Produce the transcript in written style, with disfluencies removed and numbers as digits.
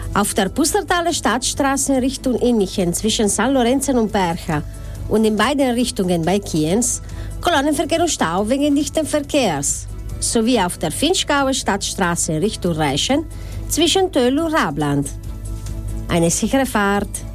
Auf der Pustertaler Stadtstraße in Richtung Innichen zwischen San Lorenzo und Bercha und in beiden Richtungen bei Kienz Kolonnenverkehr und Stau wegen dichten Verkehrs, sowie auf der Finchgauer Stadtstraße in Richtung Reichen zwischen Töll und Rabland. Eine sichere Fahrt.